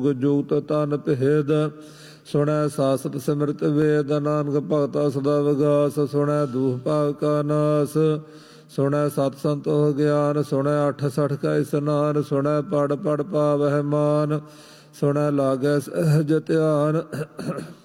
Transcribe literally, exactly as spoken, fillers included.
ਜੁਗਤ ਤਨ ਭੇਦ ਸੁਣੈ ਸਾਸਤ ਸਿਮਰਤ ਵੇਦ ਨਾਨਕ ਭਗਤਾ ਸਦਾ ਵਿਗਾਸ ਸੁਣੈ ਦੂਹ ਭਾਗ ਕਾ ਨਾਸ ਸੁਣੈ ਸਤ ਸੰਤੋਖ ਗਿਆਨ ਸੁਣੈ ਅੱਠ ਸਠ ਕਾ ਇਸਨਾਨ ਸੁਣੈ ਪੜ ਪੜ ਪਾਵਹਿ ਮਾਨ ਸੁਣੈ ਲਾਗੈ ਸਹਿਜ ਧਿਆਨ